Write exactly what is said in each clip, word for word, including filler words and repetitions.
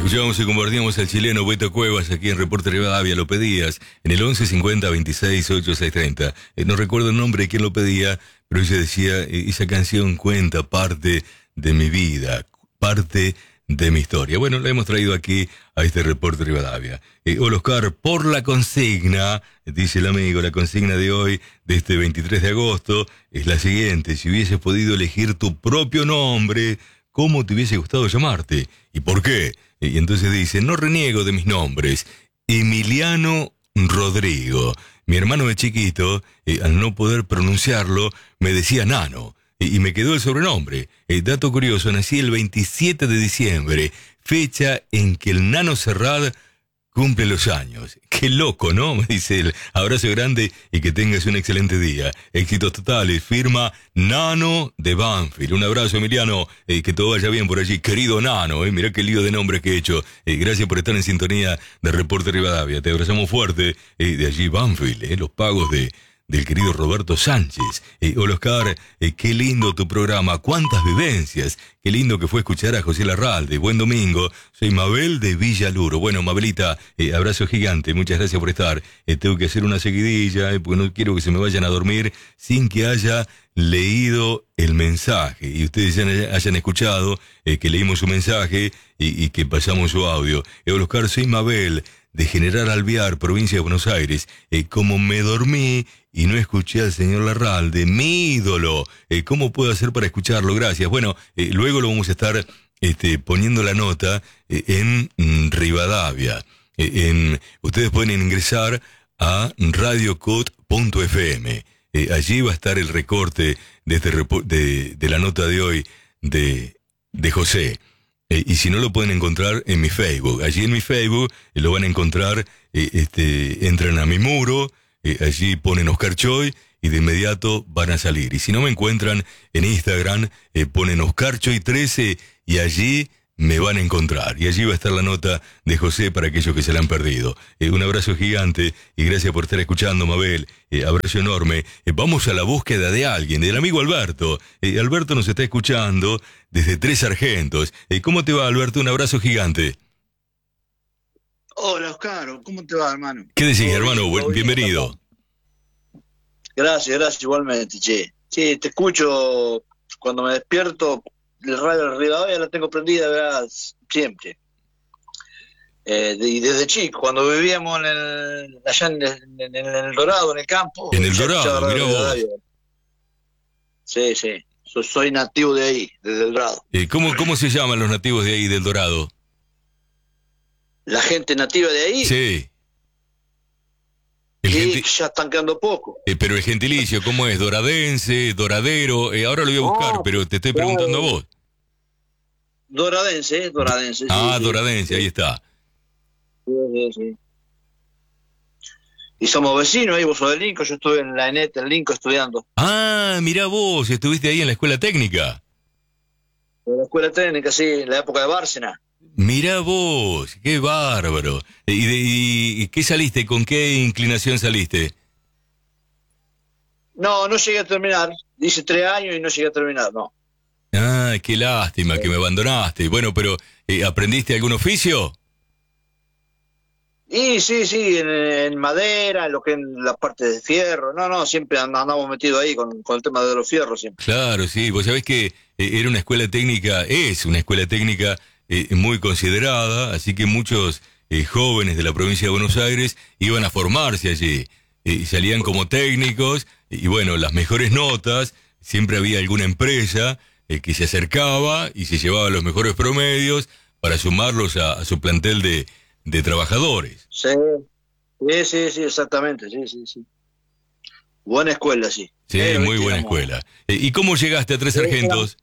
Escuchábamos y compartíamos al chileno Beto Cuevas aquí en Reporte Rivadavia. Lo pedías en el once cincuenta veintiséis ochenta y seis treinta. Eh, no recuerdo el nombre de quién lo pedía, pero ella decía, eh, esa canción cuenta parte de mi vida, parte de mi historia. Bueno, la hemos traído aquí a este Reporte Rivadavia. Eh, hola Oscar, por la consigna, dice el amigo, la consigna de hoy, de este veintitrés de agosto, es la siguiente: si hubieses podido elegir tu propio nombre, ¿cómo te hubiese gustado llamarte? ¿Y por qué? Y entonces dice, no reniego de mis nombres. Emiliano Rodrigo. Mi hermano de chiquito, eh, al no poder pronunciarlo, me decía Nano. Eh, y me quedó el sobrenombre. Eh, dato curioso, nací el veintisiete de diciembre, fecha en que el Nano Serrat cumple los años. Qué loco, ¿no? Me dice él. Abrazo grande y que tengas un excelente día. Éxitos totales. Firma Nano de Banfield. Un abrazo, Emiliano. Eh, que todo vaya bien por allí. Querido Nano, eh, mirá qué lío de nombres que he hecho. Eh, gracias por estar en sintonía de Reporte Rivadavia. Te abrazamos fuerte. Eh, de allí Banfield, eh, los pagos de... del querido Roberto Sánchez. Eh, hola Oscar, eh, qué lindo tu programa, cuántas vivencias, qué lindo que fue escuchar a José Larralde. Buen domingo, soy Mabel de Villaluro. Bueno, Mabelita, eh, abrazo gigante, muchas gracias por estar. Eh, tengo que hacer una seguidilla, eh, porque no quiero que se me vayan a dormir sin que haya leído el mensaje. Y ustedes ya hayan escuchado eh, que leímos su mensaje y, y que pasamos su audio. Eh, hola Oscar, soy Mabel de General Alvear, provincia de Buenos Aires. Eh, como me dormí y no escuché al señor Larralde, mi ídolo, eh, ¿cómo puedo hacer para escucharlo? Gracias. Bueno, eh, luego lo vamos a estar este, poniendo la nota eh, en mm, Rivadavia. Eh, en, ustedes pueden ingresar a radiocot punto f m. Eh, allí va a estar el recorte de, este repo- de, de la nota de hoy de, de José. Eh, y si no, lo pueden encontrar en mi Facebook. Allí en mi Facebook eh, lo van a encontrar, eh, este, entran a mi muro, eh, allí ponen Oscar Choy y de inmediato van a salir. Y si no me encuentran en Instagram, eh, ponen Oscar Choy trece y allí me van a encontrar. Y allí va a estar la nota de José para aquellos que se la han perdido. Eh, un abrazo gigante y gracias por estar escuchando, Mabel. Eh, abrazo enorme. Eh, vamos a la búsqueda de alguien, del amigo Alberto. Eh, Alberto nos está escuchando desde Tres Sargentos. Eh, ¿Cómo te va, Alberto? Un abrazo gigante. Hola, Oscar. ¿Cómo te va, hermano? ¿Qué decís, hermano? Buen, bienvenido. Gracias, gracias, igualmente, che. Sí, te escucho cuando me despierto. El radio de Rivadavia la tengo prendida, ¿verdad? Siempre. Eh, y desde chico, cuando vivíamos en el, allá en el, en el Dorado, en el campo. En el Dorado, mirá vos. Sí, sí. Soy, soy nativo de ahí, desde el Dorado. Eh, ¿cómo, ¿Cómo se llaman los nativos de ahí, del Dorado? ¿La gente nativa de ahí? Sí. El y genti... ya están quedando poco. Eh, pero el gentilicio, ¿cómo es? Doradense, doradero. Eh, ahora lo voy a buscar, no, pero te estoy preguntando a vos. Doradense, doradense. Ah, sí, doradense, sí. Ahí está. Sí, sí, sí. Y somos vecinos ahí, vos sos de Linco, yo estuve en la E N E T en Linco estudiando. Ah, mirá vos, estuviste ahí en la escuela técnica. En la escuela técnica, sí, en la época de Bárcena. Mirá vos, qué bárbaro. ¿Y, de, y, y qué saliste? ¿Con qué inclinación saliste? No, no llegué a terminar. Hice tres años y no llegué a terminar, no. Ah, qué lástima sí. que me abandonaste. Bueno, pero eh, ¿aprendiste algún oficio? Y sí, sí, en, en madera, en lo que en la parte de fierro. No, no, siempre andamos metidos ahí con, con el tema de los fierros siempre. Claro, sí. Vos sabés que eh, era una escuela técnica, es una escuela técnica eh, muy considerada, así que muchos eh, jóvenes de la provincia de Buenos Aires iban a formarse allí. Eh, salían como técnicos y bueno, las mejores notas, siempre había alguna empresa eh, que se acercaba y se llevaba los mejores promedios para sumarlos a, a su plantel de, de trabajadores. Sí, sí, sí, sí, exactamente, sí, sí, sí. Buena escuela, sí. Sí, Pero, muy ¿viste? buena Como... escuela. Eh, ¿Y cómo llegaste a Tres Sargentos?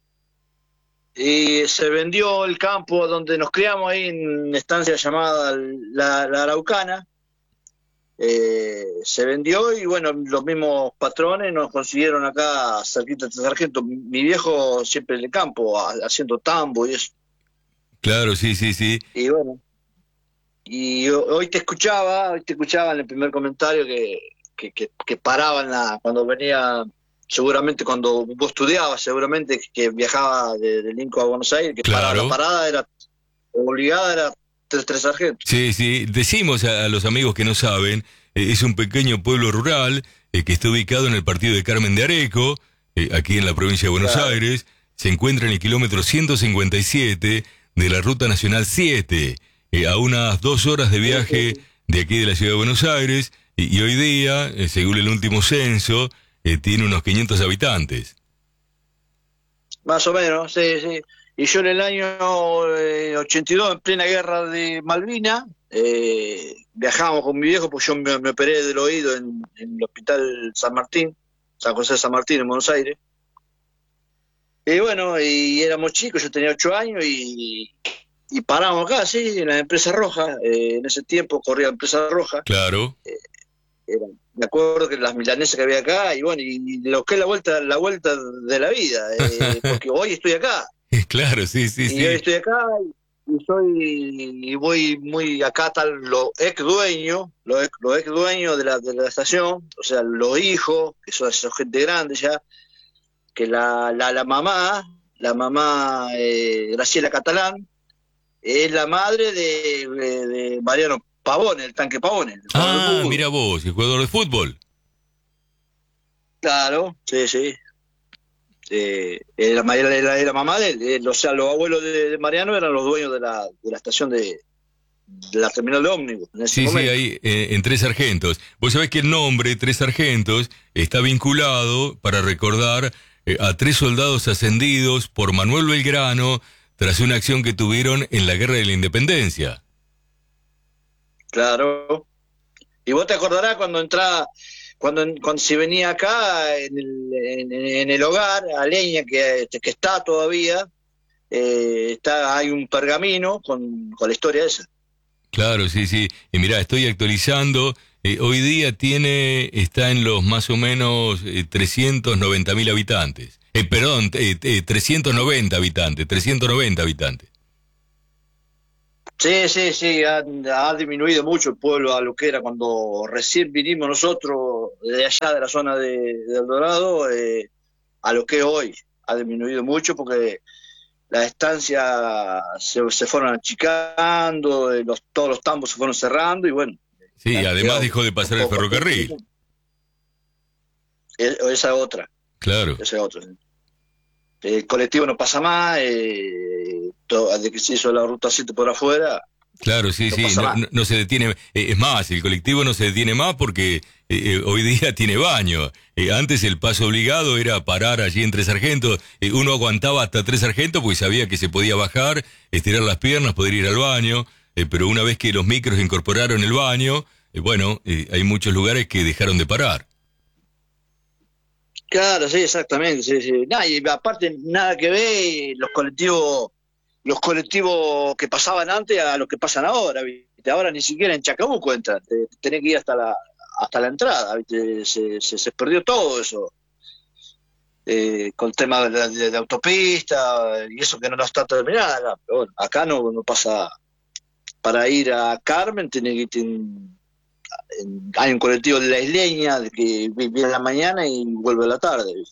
Y se vendió el campo donde nos criamos ahí en una estancia llamada La, la Araucana. Eh, se vendió y bueno, los mismos patrones nos consiguieron acá cerquita de Sargento. Mi viejo siempre en el campo, a, haciendo tambo y eso. Claro, sí, sí, sí. Y bueno, y hoy te escuchaba, hoy te escuchaba en el primer comentario que, que, que, que paraban la, cuando venía, seguramente cuando vos estudiabas, seguramente que viajaba de, de Lincoln a Buenos Aires, que Claro. paraba, la parada era obligada era tres, tres sargentos. Sí, sí, decimos a, a los amigos que no saben, eh, es un pequeño pueblo rural eh, que está ubicado en el partido de Carmen de Areco, eh, aquí en la provincia de Buenos Claro. Aires, se encuentra en el kilómetro ciento cincuenta y siete de la Ruta Nacional siete, eh, a unas dos horas de viaje de aquí de la ciudad de Buenos Aires, y, y hoy día, eh, según el último censo, eh, tiene unos quinientos habitantes. Más o menos, sí, sí. Y yo en el año eh, ochenta y dos, en plena guerra de Malvinas, eh, viajábamos con mi viejo, pues yo me, me operé del oído en, en el hospital San Martín, San José de San Martín, en Buenos Aires. Y bueno, y éramos chicos, yo tenía ocho años y, y paramos acá, sí, en la empresa roja. Eh, en ese tiempo corría la empresa roja. Claro. Era, me acuerdo que las milanesas que había acá, y bueno, y lo que es la vuelta, la vuelta de la vida, eh, porque hoy estoy acá. Claro, sí, sí, Y sí. hoy estoy acá y soy y voy muy acá están los ex dueños, los ex, los ex dueños de la, de la estación, o sea, los hijos, que son, son gente grande ya, que la, la, la mamá, la mamá eh, Graciela Catalán, es la madre de, de, de Mariano Pavone, el tanque Pavone, el jugador de Ah, fútbol. mira vos, el jugador de fútbol. Claro, sí, sí. Eh, era, era, era la mamá de él, eh, o sea, los abuelos de, de Mariano eran los dueños de la, de la estación de, de la terminal de ómnibus en ese Sí, sí, momento. ahí eh, en Tres Sargentos. Vos sabés que el nombre Tres Sargentos está vinculado para recordar eh, a tres soldados ascendidos por Manuel Belgrano tras una acción que tuvieron en la Guerra de la Independencia. Claro. Y vos te acordarás cuando entraba, cuando, cuando se venía acá en el, en, en el hogar, a Leña, que, que está todavía, eh, está, hay un pergamino con, con la historia esa. Claro, sí, sí. Y mirá, estoy actualizando. Eh, hoy día tiene, está en los más o menos eh, trescientos noventa mil habitantes. Eh, perdón, eh, eh, trescientos noventa habitantes, trescientos noventa habitantes. Sí, sí, sí, ha, ha disminuido mucho el pueblo a lo que era cuando recién vinimos nosotros de allá de la zona de, de El Dorado, eh, a lo que es hoy. Ha disminuido mucho porque las estancias se, se fueron achicando, eh, los, todos los tambos se fueron cerrando y bueno. Sí, han además quedado dejó de pasar el poco. ferrocarril. Es- Esa es otra, Claro. esa es otra. El colectivo no pasa más, eh, todo, desde que se hizo la ruta siete por afuera, Claro, sí, no sí, pasa no, más. no- no se detiene. Eh, es más, el colectivo no se detiene más porque eh, eh, hoy día tiene baño. Eh, antes el paso obligado era parar allí en Tres Sargentos. Eh, uno aguantaba hasta Tres Sargentos porque sabía que se podía bajar, estirar las piernas, poder ir al baño. Eh, pero una vez que los micros incorporaron el baño, eh, bueno, eh, hay muchos lugares que dejaron de parar. Claro, sí, exactamente, sí, sí. Nah, y aparte, nada que ver los colectivos, los colectivos que pasaban antes a los que pasan ahora, ¿viste? Ahora ni siquiera en Chacabuco entran, te- tenés que ir hasta la, hasta la entrada, ¿viste? Se, se, se perdió todo eso, eh, con el tema de, la- de, de autopista y eso que no está terminada acá. Pero bueno, acá no, no pasa, para ir a Carmen tenés que irte en- en- hay un colectivo de la isleña de que viene en la mañana y vuelve a la tarde, ¿viste?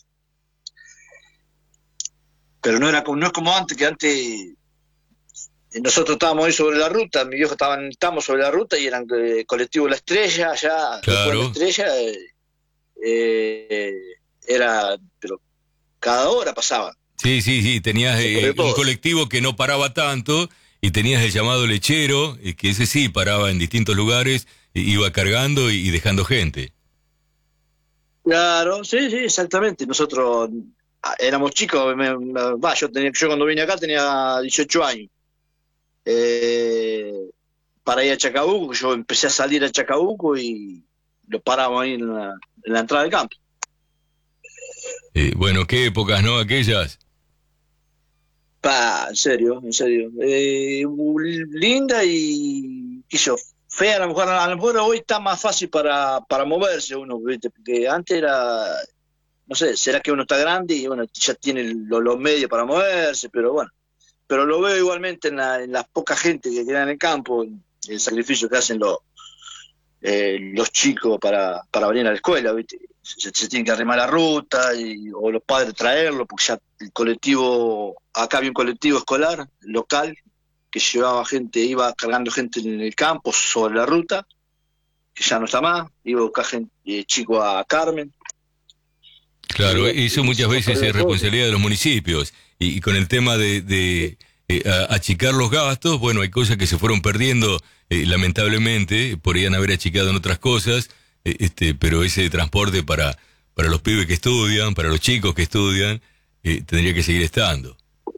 Pero no era como, no es como antes, que antes eh, nosotros estábamos ahí sobre la ruta, mi viejo estaban, estábamos sobre la ruta y eran eh, colectivo La Estrella, allá, después de La Claro. Estrella, eh, eh, era, pero cada hora pasaban. Sí, sí, sí, tenías Se eh, perdió un todo. colectivo que no paraba tanto y tenías el llamado lechero, eh, que ese sí paraba en distintos lugares, eh, iba cargando y, y dejando gente. Claro, sí, sí, exactamente. Nosotros ah, éramos chicos, me- me- va, yo, tenía, yo cuando vine acá tenía dieciocho años. Eh, para ir a Chacabuco, yo empecé a salir a Chacabuco y lo paramos ahí en la, en la entrada del campo. Eh, bueno, qué épocas, ¿no? Aquellas. Pa, en serio, en serio. Eh, linda y, qué sé yo, fea a lo mejor, a lo mejor hoy está más fácil para, para moverse uno, ¿viste? Porque antes era, no sé, será que uno está grande y bueno, ya tiene lo- los medios para moverse, pero bueno, pero lo veo igualmente en la, en la poca gente que queda en el campo, el sacrificio que hacen los, eh, los chicos para, para venir a la escuela, ¿viste? Se, se tienen que arrimar la ruta y, o los padres traerlo, porque ya el colectivo, acá había un colectivo escolar local que llevaba gente, iba cargando gente en el campo sobre la ruta, que ya no está más, iba a buscar gente, eh, chico a Carmen. Claro, Y, eso y muchas se veces perdió es todo. responsabilidad de los municipios. Y, y con el tema de, de eh, a- achicar los gastos, bueno, hay cosas que se fueron perdiendo, eh, lamentablemente, podrían haber achicado en otras cosas, eh, este, pero ese transporte para, para los pibes que estudian, para los chicos que estudian, eh, tendría que seguir estando.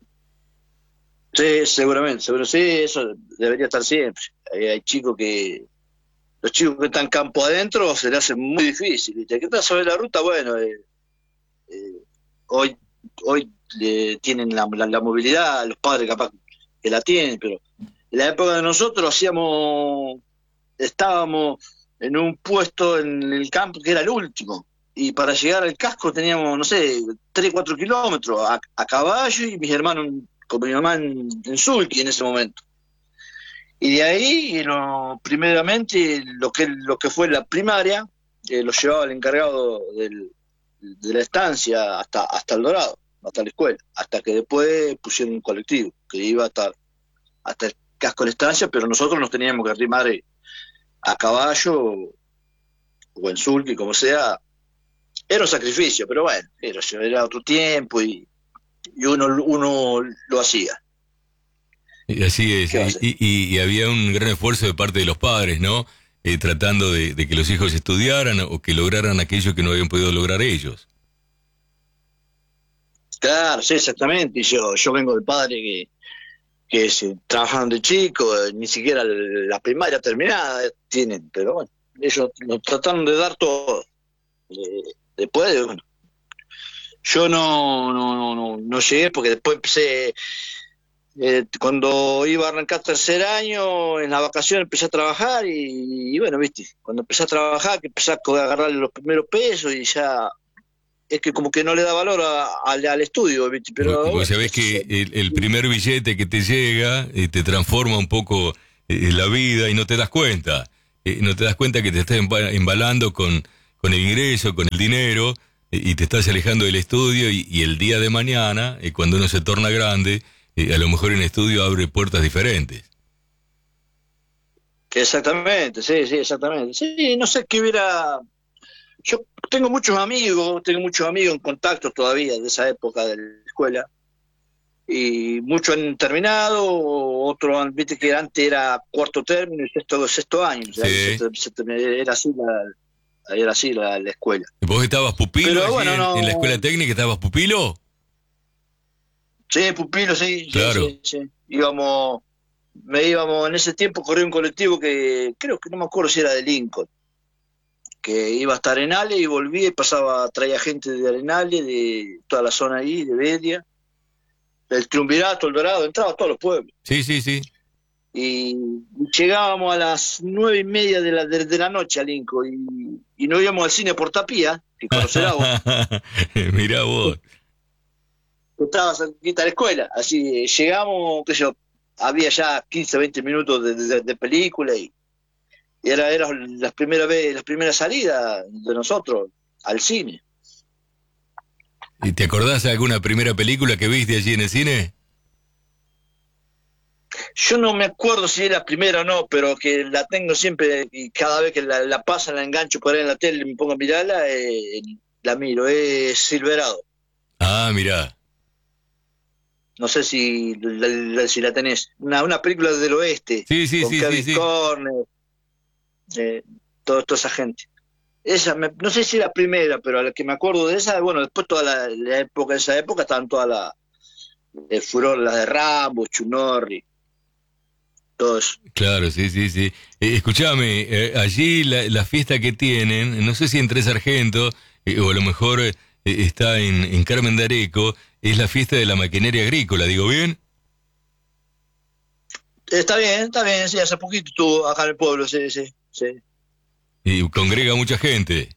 Sí, seguramente, seguro, sí, eso debería estar siempre. Hay, hay chicos que, los chicos que están campo adentro se les hace muy difícil, ¿viste? Que están sobre la ruta, bueno, eh, eh, hoy, hoy eh, tienen la, la, la movilidad, los padres capaz que la tienen, pero en la época de nosotros hacíamos, estábamos en un puesto en el campo que era el último, y para llegar al casco teníamos, no sé, tres cuatro kilómetros a, a caballo, y mis hermanos con mi mamá en, en Sulky en ese momento. Y de ahí, lo, primeramente, lo que, lo que fue la primaria, eh, lo llevaba el encargado del, de la estancia hasta, hasta El Dorado, hasta la escuela, hasta que después pusieron un colectivo que iba hasta, hasta el casco de la estancia, pero nosotros nos teníamos que arrimar eh, a caballo o en sulky, como sea. Era un sacrificio, pero bueno, era, era otro tiempo y, y uno, uno lo hacía. Y así es, ¿Qué va a y, hacer? y- y había un gran esfuerzo de parte de los padres, ¿no? Eh, tratando de, de que los hijos estudiaran o que lograran aquello que no habían podido lograr ellos. Claro, sí, exactamente. Y yo, yo vengo de padre que, que se, trabajaron de chico, eh, ni siquiera la primaria terminada eh, tienen, pero bueno, ellos nos trataron de dar todo. Eh, después, bueno, yo no, no, no, no, no llegué porque después empecé, eh, cuando iba a arrancar tercer año, en la vacación empecé a trabajar y, y bueno, viste, cuando empecé a trabajar, que empecé a co- a agarrarle los primeros pesos y ya, es que como que no le da valor a- al, al estudio, viste, Vos, pero vos bueno, sabés qué sé yo. que el, el primer billete que te llega eh, te transforma un poco eh, la vida y no te das cuenta. Eh, no te das cuenta que te estás emba- embalando con, con el ingreso, con el dinero, eh, y te estás alejando del estudio y, y el día de mañana, eh, cuando uno se torna grande, eh, a lo mejor el estudio abre puertas diferentes. Exactamente, sí, sí, exactamente. Sí, no sé qué hubiera. Yo tengo muchos amigos, tengo muchos amigos en contacto todavía de esa época de la escuela, y muchos han terminado, otros han, viste que antes era cuarto término y sexto, sexto año, o sea, ahí se, Sí. te- se te- era así la, era así la, la escuela. ¿Vos estabas pupilo Pero allí bueno, en, en la escuela no, técnica? ¿Estabas pupilo? sí, pupilo, sí, sí, Claro. sí, sí. Íbamos, me íbamos, en ese tiempo corría un colectivo que creo que no me acuerdo si era de Lincoln, que iba hasta Arenales y volvía y pasaba, traía gente de Arenales, de toda la zona ahí, de Bedia, el Triunvirato, el Dorado, entraba a todos los pueblos. Sí, sí, sí. Y llegábamos a las nueve y media de la, de, de la noche a Lincoln y, y nos íbamos al cine por Tapía, que conocerá vos, Mirá vos. que estaba cerquita de la escuela. Así eh, llegamos, qué sé yo, había ya quince, veinte minutos de, de, de película y, y era, era las primeras veces, las primeras salidas de nosotros al cine. ¿Y te acordás de alguna primera película que viste allí en el cine? Yo no me acuerdo si era primera o no, pero que la tengo siempre y cada vez que la, la pasan, la engancho por ahí en la tele y me pongo a mirarla, eh, la miro, es Silverado. Ah, mirá. No sé si la, la- si la tenés. Una, una película del oeste, Sí, sí, con sí, sí, Kevin sí. Corner, eh, todo, toda esa gente. Esa, me- no sé si la primera, pero a la que me acuerdo de esa, bueno, después toda la, la época, esa época estaban todas las, el furor, las de Rambo, Chunorri, todo eso. Claro, sí, sí, sí. Eh, escuchame, eh, allí la, la fiesta que tienen, no sé si en Tres Sargentos, eh, o a lo mejor eh, está en, en Carmen de Areco, es la fiesta de la maquinaria agrícola, ¿digo bien? Está bien, está bien, sí, hace poquito estuvo acá en el pueblo, sí, sí, sí. Y congrega mucha gente.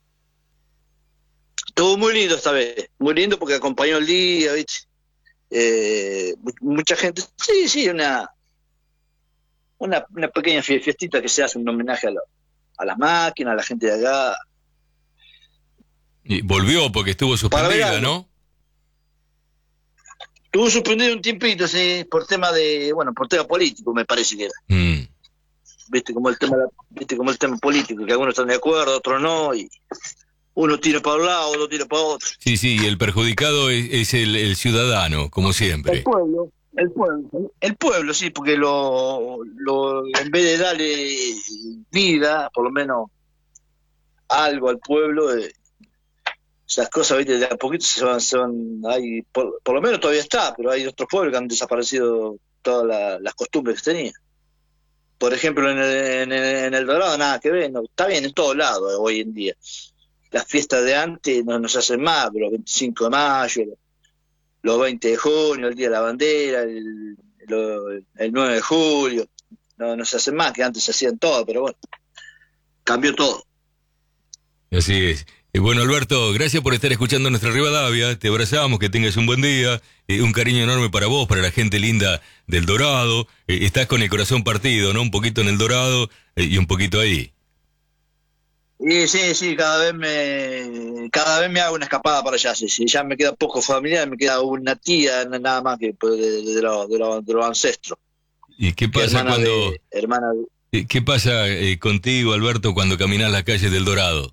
Estuvo muy lindo esta vez, muy lindo porque acompañó el día, ¿viste? Eh, mu- mucha gente, sí, sí, una, una, una pequeña fie- fiestita que se hace, un homenaje a, la- a las máquinas, a la gente de acá, Y volvió porque estuvo para suspendida, verano. ¿no? Estuvo suspendido un tiempito, sí, por tema de, bueno, por tema político, me parece que era. Mm. Viste como el tema, viste como el tema político, que algunos están de acuerdo, otros no, y uno tira para un lado, otro tira para otro. Sí, sí, y el perjudicado es, es el, el ciudadano, como siempre. El pueblo, el pueblo, el pueblo, sí, porque lo, lo en vez de darle vida, por lo menos algo al pueblo, eh, esas cosas, viste, de a poquito se van, se van, hay, por, por lo menos todavía está, pero hay otros pueblos que han desaparecido todas la, las costumbres que tenían. Por ejemplo, en el, en, el, en el Dorado nada que ver, no, está bien en todos lados eh, hoy en día. Las fiestas de antes no nos hacen más, pero los veinticinco de mayo, los veinte de junio, el Día de la Bandera, el, lo, el nueve de julio, no, no se hacen más, que antes se hacían todo, pero bueno, cambió todo. Así es. Y bueno, Alberto, gracias por estar escuchando nuestra Rivadavia, te abrazamos, que tengas un buen día, eh, un cariño enorme para vos, para la gente linda del Dorado, eh, estás con el corazón partido, ¿no? Un poquito en el Dorado eh, y un poquito ahí. Y sí, sí, cada vez me cada vez me hago una escapada para allá, sí, sí, ya me queda poco familiar, me queda una tía nada más que de, de, de, los, de, los, de los ancestros. ¿Y qué pasa hermana cuando... De, hermana de... ¿Qué pasa eh, contigo, Alberto, cuando caminas las calles del Dorado?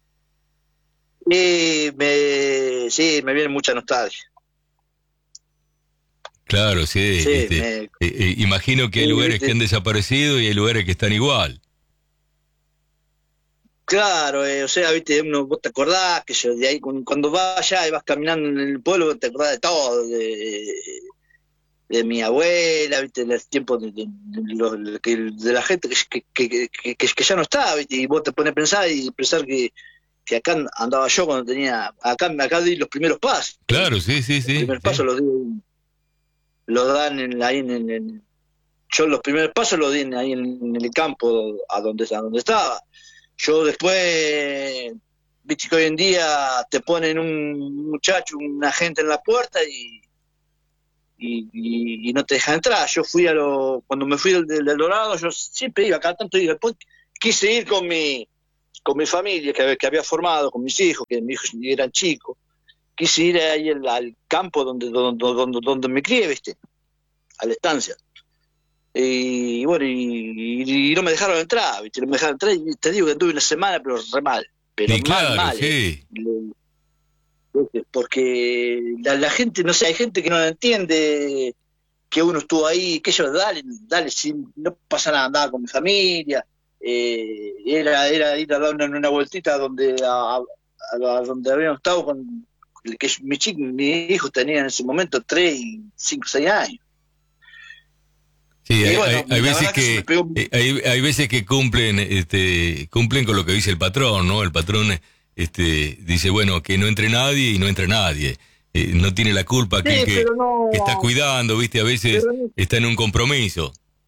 Sí, me, sí, me viene mucha nostalgia. Claro, sí. sí este, me... eh, eh, imagino que hay sí, lugares viste. que han desaparecido y hay lugares que están igual. Claro, eh, o sea, viste, uno, vos te acordás que yo de ahí, cuando vas allá y vas caminando en el pueblo, te acordás de todo, de, de mi abuela, viste, de los tiempos de, de, de, los, de la gente que, que, que, que, que ya no está, viste, y vos te pones a pensar y pensar que que acá andaba yo cuando tenía, acá acá di los primeros pasos. Claro, sí, sí, sí. Los primeros sí. pasos los di, los dan en, ahí en, en, en, yo los primeros pasos los di en, ahí en, en el campo a donde, a donde estaba. Yo después, viste que hoy en día te ponen un muchacho, un agente en la puerta y, y, y, y no te deja entrar. Yo fui a lo, cuando me fui del, del Dorado, yo siempre iba, acá tanto iba, después quise ir con mi con mi familia que, que había formado, con mis hijos, que mis hijos eran chicos, quise ir ahí al, al campo donde, donde, donde, donde me crié, ¿viste? A la estancia. Y bueno, y, y, y no me dejaron entrar, ¿viste? No me dejaron entrar y te digo que anduve una semana, pero re mal. Pero y mal, claro, mal. Sí. ¿eh? Porque la, la gente, no sé, hay gente que no entiende que uno estuvo ahí, que ellos, dale, dale, si no pasa nada, andaba con mi familia. Eh, era era ir a dar una, una vueltita donde a, a, a donde habíamos estado con que mi chico, mi hijo tenía en ese momento tres, cinco, seis años. Sí, hay, bueno, hay, hay veces que, que pegó... hay, hay veces que cumplen este cumplen con lo que dice el patrón, ¿no? El patrón este dice, bueno, que no entre nadie y no entra nadie. Eh, no tiene la culpa aquel sí, que, no... que está cuidando, ¿viste? A veces pero... está en un compromiso.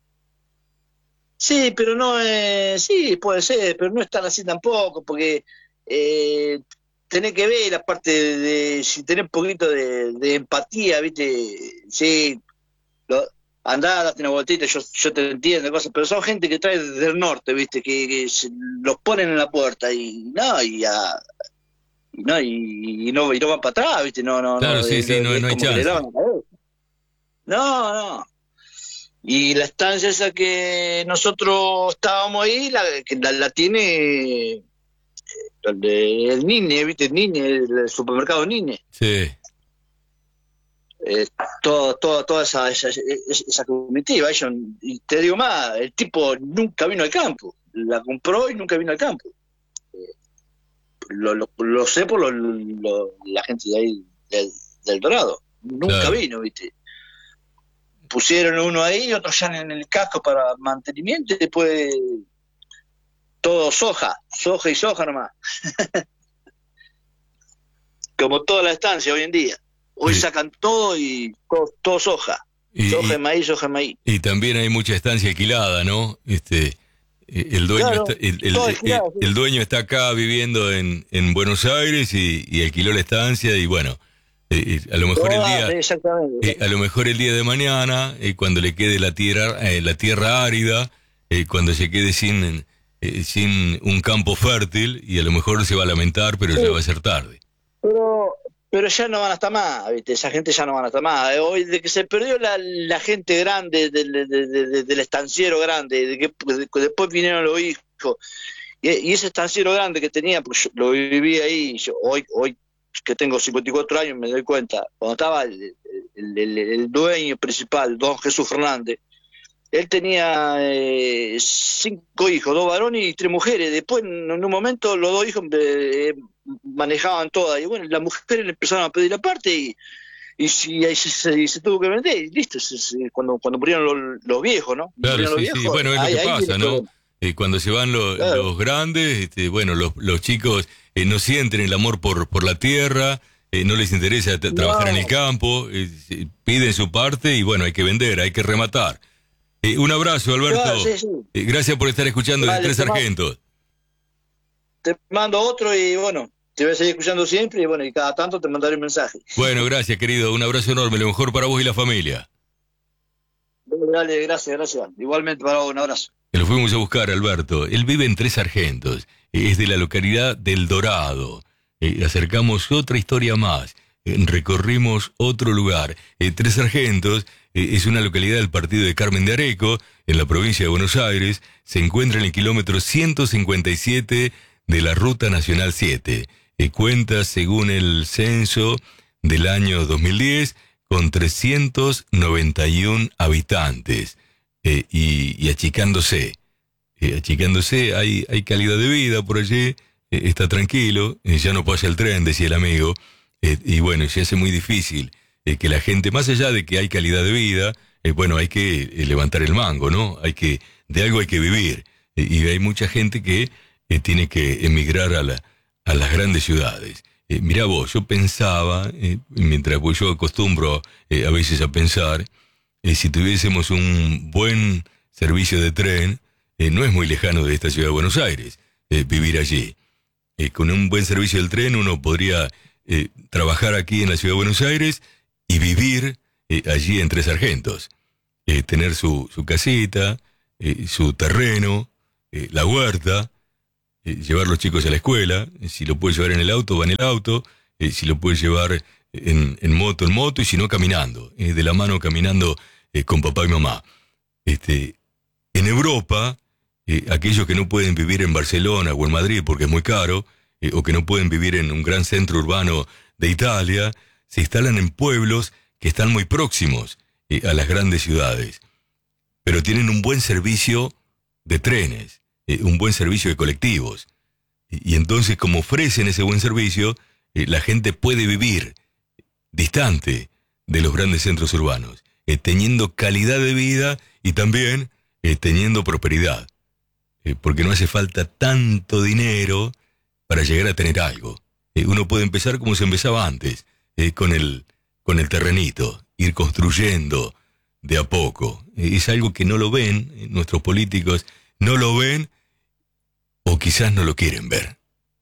Sí, pero no, eh, sí, puede ser, pero no es tan así tampoco, porque eh, tenés que ver la parte de, de si tenés un poquito de, de empatía, ¿viste? Sí, lo, andá, date una vueltita, yo, yo te entiendo, cosas, pero son gente que trae desde el norte, ¿viste? Que, que se, los ponen en la puerta y no, y, a, y no, y, y no, y no van para atrás, ¿viste? No, no, claro, no, sí, de, sí, de, no, de, no hay chance. No, no. Y la estancia esa que nosotros estábamos ahí, la, que la, la tiene el, el Nine, ¿viste? El Nine, el supermercado Nine. Sí. Eh, todo, todo, toda esa, esa, esa comitiva. Ellos, y te digo más, el tipo nunca vino al campo. La compró y nunca vino al campo. Eh, lo, lo, lo sé por lo, lo, la gente de ahí, del, del Dorado. Nunca claro. vino, ¿viste? Pusieron uno ahí, otro ya en el casco para mantenimiento y después todo soja, soja y soja nomás. Como toda la estancia hoy en día. Hoy sí. Sacan todo y todo, todo soja. Y, soja y maíz, soja y maíz. Y también hay mucha estancia alquilada, ¿no? Este, el dueño, claro, está, el, el, alquilado, el, sí. el dueño está acá viviendo en, en Buenos Aires y, y alquiló la estancia y bueno. Eh, a lo mejor Toda, el día eh, a lo mejor el día de mañana eh, cuando le quede la tierra eh, la tierra árida eh, cuando se quede sin eh, sin un campo fértil y a lo mejor se va a lamentar pero sí. Ya va a ser tarde pero pero ya no van a estar más, ¿viste? Esa gente ya no van a estar más. Hoy, de que se perdió la, la gente grande, del, del, del, del estanciero grande, de que de, después vinieron los hijos, y, y ese estanciero grande que tenía, pues yo lo viví ahí, yo, hoy, hoy que tengo cincuenta y cuatro años me doy cuenta, cuando estaba el, el, el, el dueño principal, don Jesús Fernández, él tenía eh, cinco hijos, dos varones y tres mujeres. Después, en, en un momento, los dos hijos eh, manejaban todas. Y bueno, las mujeres le empezaron a pedir la parte y, y, y ahí se, se, se tuvo que vender. Y listo, se, se, cuando, cuando murieron los, los viejos, ¿no? Claro, murieron sí, los sí. viejos, Bueno, es ahí, lo que ahí pasa, ¿no? Eh, cuando se van lo, claro. los grandes, este, bueno, los, los chicos eh, no sienten el amor por, por la tierra, eh, no les interesa t- No. trabajar en el campo, eh, piden su parte y bueno, hay que vender, hay que rematar. Eh, un abrazo, Alberto. Claro, sí, sí. Eh, gracias por estar escuchando Vale, de Tres te mando- Sargentos. Te mando otro y bueno, te voy a seguir escuchando siempre y bueno, y cada tanto te mandaré un mensaje. Bueno, gracias, querido. Un abrazo enorme. Lo mejor para vos y la familia. Dale, dale, gracias, gracias. Igualmente para vos, un abrazo. Lo fuimos a buscar, Alberto. Él vive en Tres Sargentos. Es de la localidad del Dorado. Eh, acercamos otra historia más. Eh, recorrimos otro lugar. Eh, Tres Sargentos eh, es una localidad del partido de Carmen de Areco, en la provincia de Buenos Aires. Se encuentra en el kilómetro ciento cincuenta y siete de la Ruta Nacional siete. Eh, cuenta, según el censo del año dos mil diez, con trescientos noventa y uno habitantes. Eh, y, y achicándose, eh, achicándose, hay, hay calidad de vida por allí, eh, está tranquilo, eh, ya no pasa el tren, decía el amigo, eh, y bueno, se hace muy difícil eh, que la gente, más allá de que hay calidad de vida, eh, bueno, hay que eh, levantar el mango, ¿no? Hay que, de algo hay que vivir, eh, y hay mucha gente que eh, tiene que emigrar a, la, a las grandes ciudades. Eh, mirá vos, yo pensaba, eh, mientras pues yo acostumbro eh, a veces a pensar, Eh, si tuviésemos un buen servicio de tren, eh, no es muy lejano de esta ciudad de Buenos Aires, eh, vivir allí. Eh, con un buen servicio del tren uno podría eh, trabajar aquí en la ciudad de Buenos Aires y vivir eh, allí en Tres Sargentos. Eh, tener su, su casita, eh, su terreno, eh, la huerta, eh, llevar los chicos a la escuela. Eh, si lo puede llevar en el auto, va en el auto. Eh, si lo puede llevar en, en moto, en moto, y si no, caminando. Eh, de la mano caminando eh, con papá y mamá. Este, en Europa, eh, aquellos que no pueden vivir en Barcelona o en Madrid porque es muy caro, eh, o que no pueden vivir en un gran centro urbano de Italia, se instalan en pueblos que están muy próximos eh, a las grandes ciudades. Pero tienen un buen servicio de trenes, eh, un buen servicio de colectivos. Y, y entonces, como ofrecen ese buen servicio, eh, la gente puede vivir distante de los grandes centros urbanos, eh, teniendo calidad de vida y también eh, teniendo prosperidad. Eh, porque no hace falta tanto dinero para llegar a tener algo. Eh, uno puede empezar como se empezaba antes, eh, con el, con el terrenito, ir construyendo de a poco. Eh, es algo que no lo ven, eh, nuestros políticos no lo ven o quizás no lo quieren ver.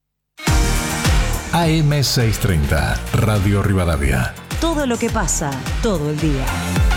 A M seiscientos treinta, Radio Rivadavia. Todo lo que pasa, todo el día.